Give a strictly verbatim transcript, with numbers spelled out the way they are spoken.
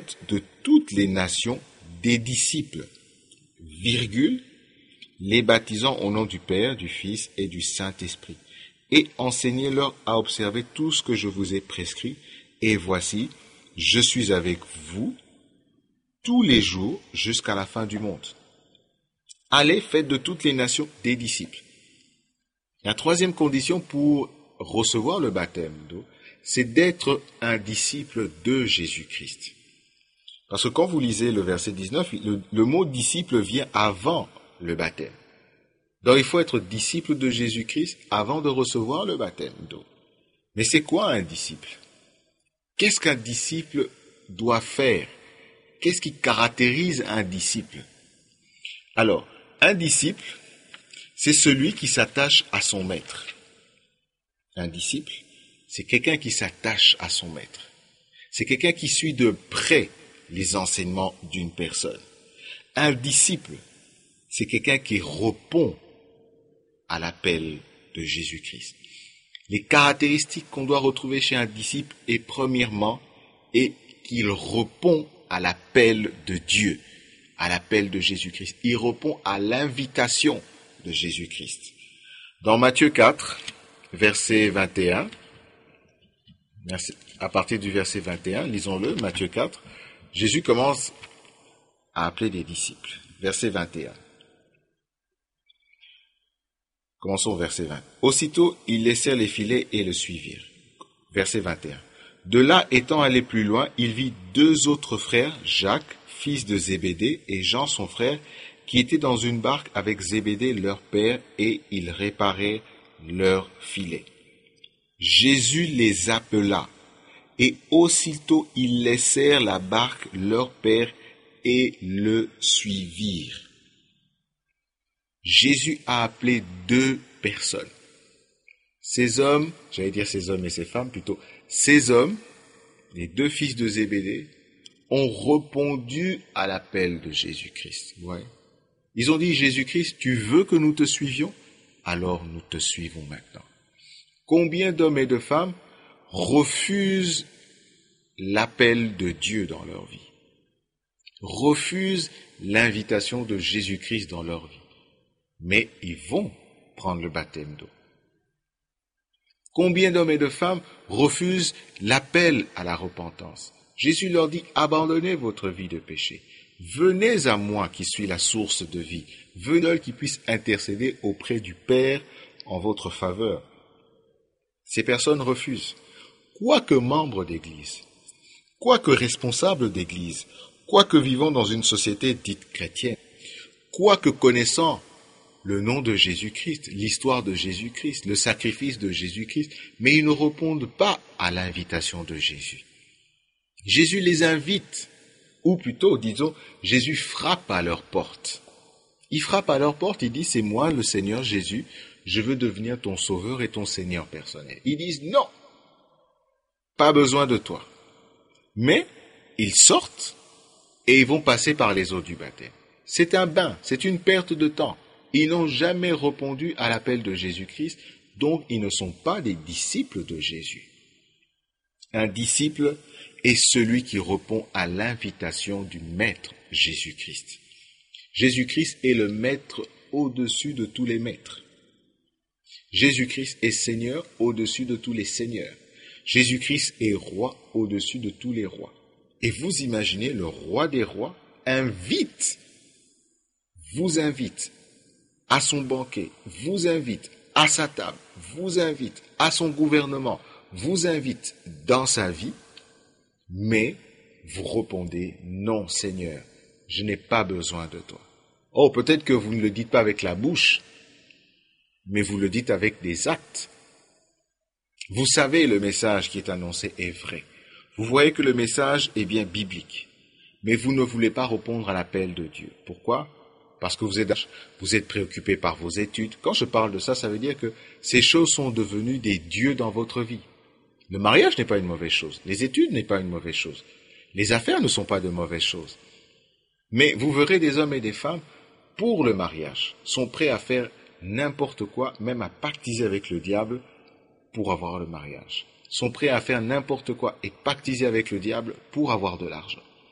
faites de toutes les nations des disciples, virgule, les baptisant au nom du Père, du Fils et du Saint-Esprit, et enseignez-leur à observer tout ce que je vous ai prescrit, et voici, je suis avec vous tous les jours jusqu'à la fin du monde. Allez, faites de toutes les nations des disciples. La troisième condition pour recevoir le baptême d'eau, c'est d'être un disciple de Jésus-Christ. Parce que quand vous lisez le verset dix-neuf, le, le mot disciple vient avant le baptême. Donc il faut être disciple de Jésus-Christ avant de recevoir le baptême d'eau. Mais c'est quoi un disciple? Qu'est-ce qu'un disciple doit faire? Qu'est-ce qui caractérise un disciple? Alors, un disciple, c'est celui qui s'attache à son maître. Un disciple, c'est quelqu'un qui s'attache à son maître. C'est quelqu'un qui suit de près les enseignements d'une personne. Un disciple, c'est quelqu'un qui répond à l'appel de Jésus-Christ. Les caractéristiques qu'on doit retrouver chez un disciple est premièrement et qu'il répond à l'appel de Dieu, à l'appel de Jésus-Christ. Il répond à l'invitation de Jésus-Christ. Dans Matthieu quatre, verset vingt et un, à partir du verset vingt et un, lisons-le, Matthieu quatre, Jésus commence à appeler des disciples. Verset vingt et un. Commençons au verset vingt. Aussitôt, ils laissèrent les filets et le suivirent. Verset vingt et un. De là, étant allé plus loin, il vit deux autres frères, Jacques, fils de Zébédée, et Jean, son frère, qui étaient dans une barque avec Zébédée, leur père, et ils réparaient leurs filets. Jésus les appela, et aussitôt ils laissèrent la barque, leur père, et le suivirent. Jésus a appelé deux personnes. Ces hommes, j'allais dire ces hommes et ces femmes plutôt, ces hommes, les deux fils de Zébédée, ont répondu à l'appel de Jésus-Christ. Ouais. Ils ont dit, Jésus-Christ, tu veux que nous te suivions? Alors nous te suivons maintenant. Combien d'hommes et de femmes refusent l'appel de Dieu dans leur vie? Refusent l'invitation de Jésus-Christ dans leur vie? Mais ils vont prendre le baptême d'eau. Combien d'hommes et de femmes refusent l'appel à la repentance? Jésus leur dit, abandonnez votre vie de péché. Venez à moi qui suis la source de vie. Venez qui puisse intercéder auprès du Père en votre faveur. Ces personnes refusent. Quoique membres d'église, quoique responsables d'église, quoique vivant dans une société dite chrétienne, quoique connaissant le nom de Jésus-Christ, l'histoire de Jésus-Christ, le sacrifice de Jésus-Christ, mais ils ne répondent pas à l'invitation de Jésus. Jésus les invite, ou plutôt, disons, Jésus frappe à leur porte. Il frappe à leur porte, il dit, c'est moi, le Seigneur Jésus, je veux devenir ton sauveur et ton Seigneur personnel. Ils disent, non, pas besoin de toi. Mais, ils sortent et ils vont passer par les eaux du baptême. C'est un bain, c'est une perte de temps. Ils n'ont jamais répondu à l'appel de Jésus-Christ, donc ils ne sont pas des disciples de Jésus. Un disciple est celui qui répond à l'invitation du Maître Jésus-Christ. Jésus-Christ est le Maître au-dessus de tous les maîtres. Jésus-Christ est Seigneur au-dessus de tous les seigneurs. Jésus-Christ est Roi au-dessus de tous les rois. Et vous imaginez, le Roi des rois invite, vous invite à son banquet, vous invite à sa table, vous invite à son gouvernement, vous invite dans sa vie, mais vous répondez, non Seigneur, je n'ai pas besoin de toi. Oh, peut-être que vous ne le dites pas avec la bouche, mais vous le dites avec des actes. Vous savez, le message qui est annoncé est vrai. Vous voyez que le message est bien biblique, mais vous ne voulez pas répondre à l'appel de Dieu. Pourquoi ? Parce que vous êtes, vous êtes préoccupé par vos études. Quand je parle de ça, ça veut dire que ces choses sont devenues des dieux dans votre vie. Le mariage n'est pas une mauvaise chose. Les études n'est pas une mauvaise chose. Les affaires ne sont pas de mauvaises choses. Mais vous verrez des hommes et des femmes, pour le mariage, sont prêts à faire n'importe quoi, même à pactiser avec le diable pour avoir le mariage. Sont prêts à faire n'importe quoi et pactiser avec le diable pour avoir de l'argent.